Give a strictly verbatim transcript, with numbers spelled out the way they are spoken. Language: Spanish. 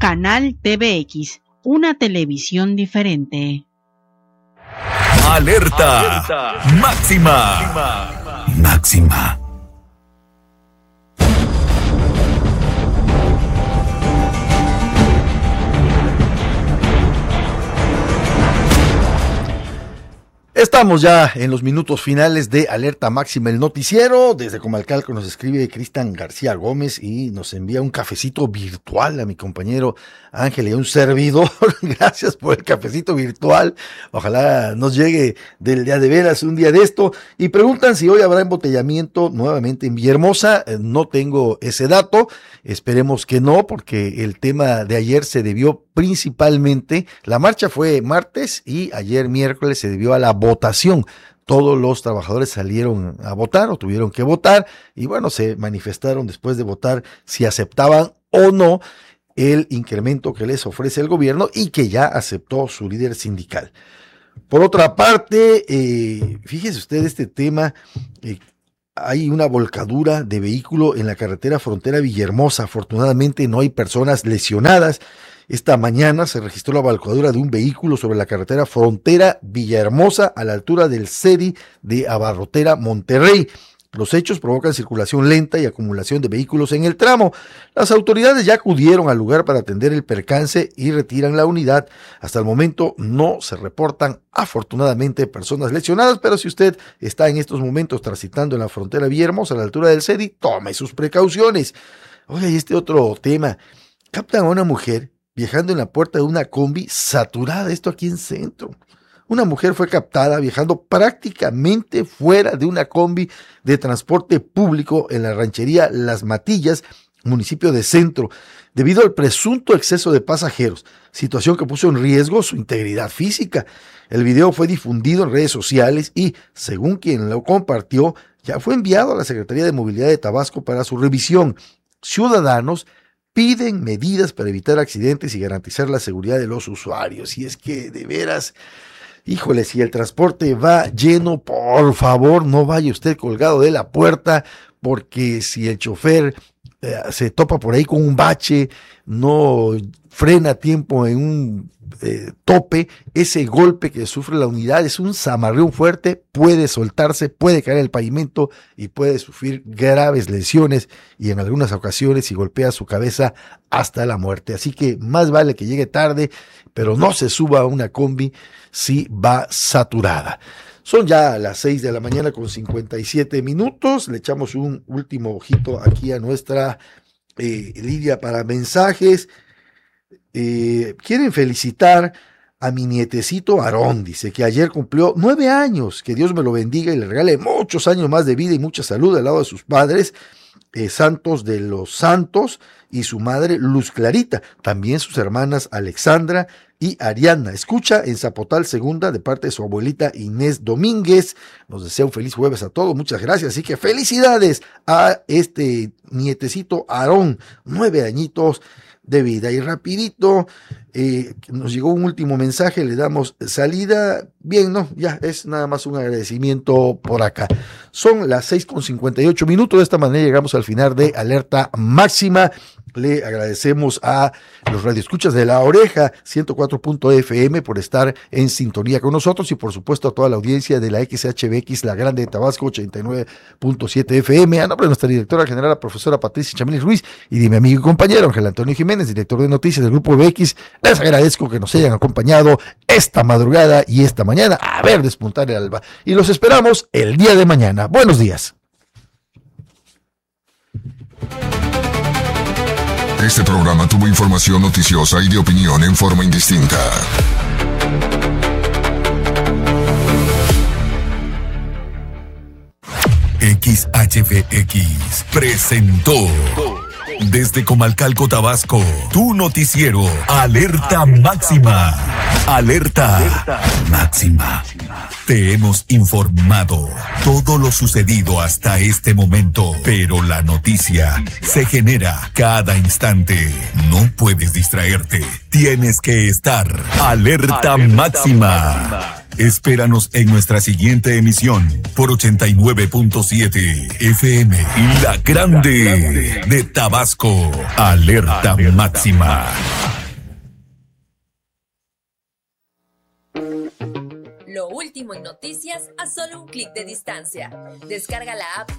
Canal T V X, una televisión diferente. Alerta, Alerta. Máxima. Máxima. Máxima. Estamos ya en los minutos finales de Alerta Máxima, el noticiero. Desde Comalcalco nos escribe Cristian García Gómez y nos envía un cafecito virtual a mi compañero Ángel y a un servidor. Gracias por el cafecito virtual. Ojalá nos llegue del día de veras un día de esto. Y preguntan si hoy habrá embotellamiento nuevamente en Villahermosa. No tengo ese dato. Esperemos que no, porque el tema de ayer se debió principalmente, la marcha fue martes y ayer miércoles se debió a la votación. Todos los trabajadores salieron a votar o tuvieron que votar y bueno, se manifestaron después de votar si aceptaban o no el incremento que les ofrece el gobierno y que ya aceptó su líder sindical. Por otra parte, eh, fíjese usted este tema, eh, hay una volcadura de vehículo en la carretera frontera Villahermosa. Afortunadamente no hay personas lesionadas. Esta mañana se registró la volcadura de un vehículo sobre la carretera frontera Villahermosa a la altura del C E D I de Abarrotera, Monterrey. Los hechos provocan circulación lenta y acumulación de vehículos en el tramo. Las autoridades ya acudieron al lugar para atender el percance y retiran la unidad. Hasta el momento no se reportan, afortunadamente, personas lesionadas, pero si usted está en estos momentos transitando en la frontera Villahermosa a la altura del C E D I, tome sus precauciones. Oiga, y este otro tema, captan a una mujer viajando en la puerta de una combi saturada, esto aquí en Centro. Una mujer fue captada viajando prácticamente fuera de una combi de transporte público en la ranchería Las Matillas, municipio de Centro, debido al presunto exceso de pasajeros, situación que puso en riesgo su integridad física. El video fue difundido en redes sociales y, según quien lo compartió, ya fue enviado a la Secretaría de Movilidad de Tabasco para su revisión. Ciudadanos piden medidas para evitar accidentes y garantizar la seguridad de los usuarios. Y es que, de veras, híjole, si el transporte va lleno, por favor, no vaya usted colgado de la puerta, porque si el chofer eh, se topa por ahí con un bache, no frena a tiempo en un eh, tope, ese golpe que sufre la unidad es un zamarreón fuerte, puede soltarse, puede caer en el pavimento y puede sufrir graves lesiones y en algunas ocasiones si golpea su cabeza hasta la muerte. Así que más vale que llegue tarde, pero no se suba a una combi si va saturada. Son ya las seis de la mañana con cincuenta y siete minutos. Le echamos un último ojito aquí a nuestra eh, línea para mensajes. Eh, quieren felicitar a mi nietecito Aarón, dice que ayer cumplió nueve años, que Dios me lo bendiga y le regale muchos años más de vida y mucha salud al lado de sus padres, eh, Santos de los Santos y su madre Luz Clarita, también sus hermanas Alexandra y Ariana. Escucha en Zapotal Segunda de parte de su abuelita Inés Domínguez. Nos desea un feliz jueves a todos, muchas gracias, así que felicidades a este nietecito Aarón, nueve añitos de vida. Y rapidito, eh, nos llegó un último mensaje, le damos salida. Bien, no, ya es nada más un agradecimiento por acá. Son las seis con cincuenta y ocho minutos, de esta manera llegamos al final de Alerta Máxima. Le agradecemos a los radioescuchas de La Oreja ciento cuatro punto F M por estar en sintonía con nosotros y por supuesto a toda la audiencia de la X H B X La Grande de Tabasco ochenta y nueve punto siete F M. A nombre de nuestra directora general, la profesora Patricia Chamil Ruiz, y de mi amigo y compañero Ángel Antonio Jiménez, director de noticias del Grupo B X, les agradezco que nos hayan acompañado esta madrugada y esta mañana a ver despuntar el alba. Y los esperamos el día de mañana. Buenos días. Este programa tuvo información noticiosa y de opinión en forma indistinta. X H B X presentó desde Comalcalco, Tabasco, tu noticiero Alerta Máxima. Alerta Máxima. Te hemos informado todo lo sucedido hasta este momento, pero la noticia se genera cada instante. No puedes distraerte. Tienes que estar alerta, alerta máxima. máxima. Espéranos en nuestra siguiente emisión por ochenta y nueve punto siete F M. La Grande de Tabasco. Alerta máxima. Lo último en noticias a solo un clic de distancia. Descarga la app